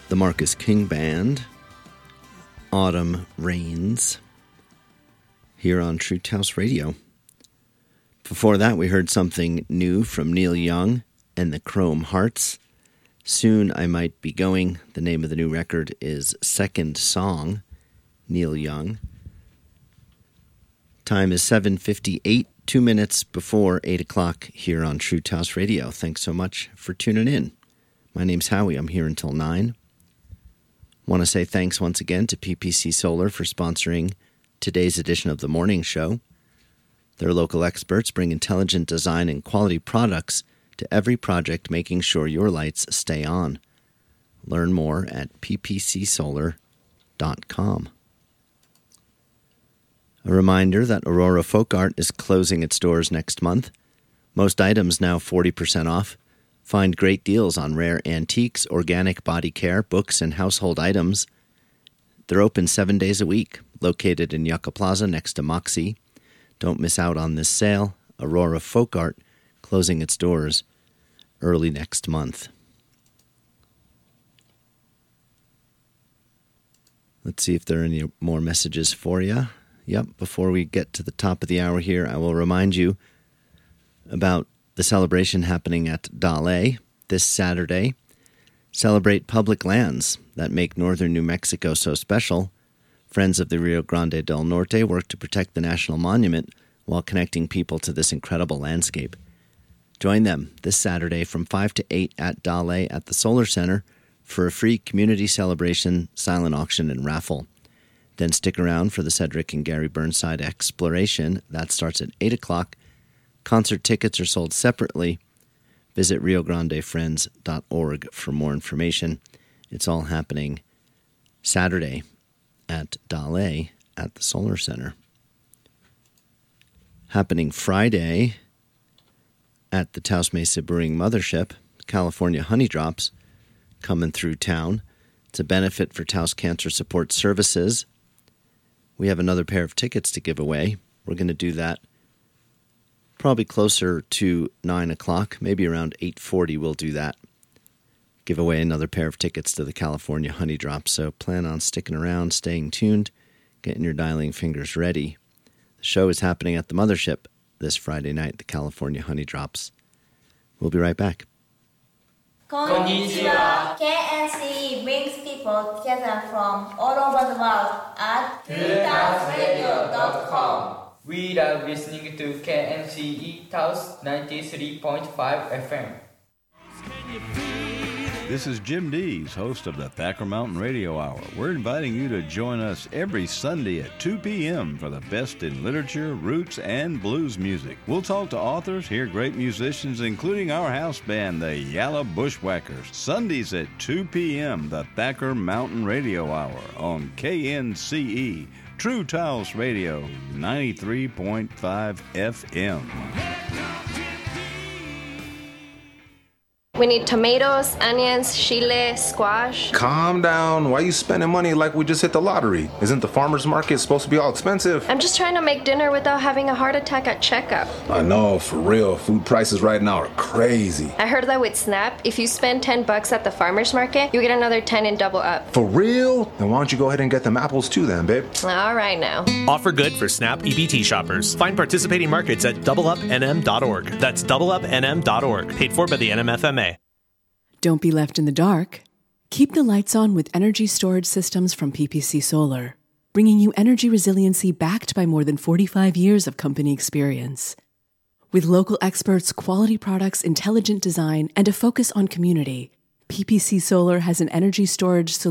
The Marcus King Band, Autumn Rains, here on Truth House Radio. Before that, we heard something new from Neil Young and the Chrome Hearts. Soon I Might Be Going. The name of the new record is Second Song, Neil Young. Time is 7:58, 2 minutes before 8 o'clock here on Truth House Radio. Thanks so much for tuning in. My name's Howie. I'm here until 9. Want to say thanks once again to PPC Solar for sponsoring today's edition of The Morning Show. Their local experts bring intelligent design and quality products to every project, making sure your lights stay on. Learn more at ppcsolar.com. A reminder that Aurora Folk Art is closing its doors next month. Most items now 40% off. Find great deals on rare antiques, organic body care, books, and household items. They're open 7 days a week, located in Yucca Plaza next to Moxie. Don't miss out on this sale. Aurora Folk Art closing its doors early next month. Let's see if there are any more messages for you. Yep, before we get to the top of the hour here, I will remind you about the celebration happening at Dale this Saturday. Celebrate public lands that make northern New Mexico so special. Friends of the Rio Grande del Norte work to protect the national monument while connecting people to this incredible landscape. Join them this Saturday from 5 to 8 at Dale at the Solar Center for a free community celebration, silent auction, and raffle. Then stick around for the Cedric and Gary Burnside Exploration. That starts at 8 o'clock. Concert tickets are sold separately. Visit riograndefriends.org for more information. It's all happening Saturday at Dale at the Solar Center. Happening Friday at the Taos Mesa Brewing Mothership, California Honey Drops, coming through town. It's a benefit for Taos Cancer Support Services. We have another pair of tickets to give away. We're going to do that probably closer to 9 o'clock, maybe around 8:40 we'll do that. Give away another pair of tickets to the California Honey Drops, so plan on sticking around, staying tuned, getting your dialing fingers ready. The show is happening at the Mothership this Friday night, the California Honey Drops. We'll be right back. Konnichiwa. KNCE brings people together from all over the world at truthhouseradio.com. We love listening to KNCE Taos 93.5 FM. This is Jim Dees, host of the Thacker Mountain Radio Hour. We're inviting you to join us every Sunday at 2 p.m. for the best in literature, roots, and blues music. We'll talk to authors, hear great musicians, including our house band, the Yalla Bushwhackers. Sundays at 2 p.m., the Thacker Mountain Radio Hour on KNCE, True Taos Radio, 93.5 FM. We need tomatoes, onions, chile, squash. Calm down. Why are you spending money like we just hit the lottery? Isn't the farmer's market supposed to be all expensive? I'm just trying to make dinner without having a heart attack at checkup. I know, for real. Food prices right now are crazy. I heard that with SNAP, if you spend $10 at the farmer's market, you get another 10 and double up. For real? Then why don't you go ahead and get them apples too then, babe? All right now. Offer good for SNAP EBT shoppers. Find participating markets at doubleupnm.org. That's doubleupnm.org. Paid for by the NMFMA. Don't be left in the dark. Keep the lights on with energy storage systems from PPC Solar, bringing you energy resiliency backed by more than 45 years of company experience. With local experts, quality products, intelligent design, and a focus on community, PPC Solar has an energy storage solution